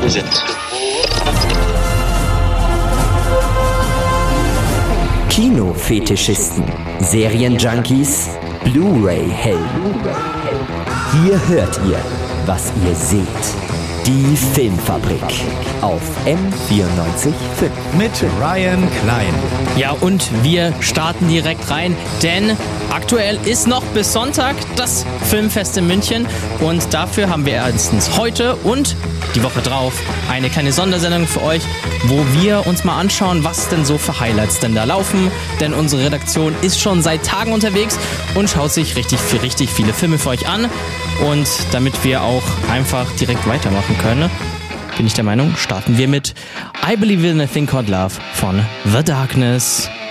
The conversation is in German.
sind. Kinofetischisten, Serienjunkies, Blu-ray-Helden. Hier hört ihr, was ihr seht. Die Filmfabrik auf M94.5 mit Ryan Klein. Ja, und wir starten direkt rein, denn aktuell ist noch bis Sonntag das Filmfest in München und dafür haben wir erstens heute und die Woche drauf eine kleine Sondersendung für euch, wo wir uns mal anschauen, was denn so für Highlights denn da laufen, denn unsere Redaktion ist schon seit Tagen unterwegs und schaut sich richtig viele Filme für euch an. Und damit wir auch einfach direkt weitermachen können, bin ich der Meinung, starten wir mit I Believe in a Thing Called Love von The Darkness.